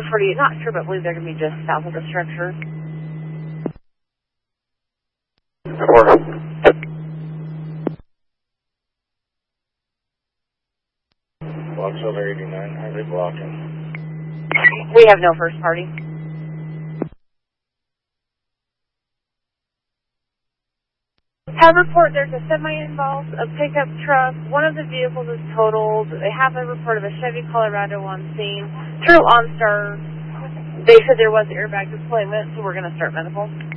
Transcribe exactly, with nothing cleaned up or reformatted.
Pretty, not sure, but I believe they're going to be just south of the structure. Four. Blocks over eighty-nine, are they blocking? We have no first party. Have a report there's a semi involved, a pickup truck, one of the vehicles is totaled. They have a report of a Chevy Colorado on scene. True OnStar. They said there was airbag deployment, so we're going to start medical.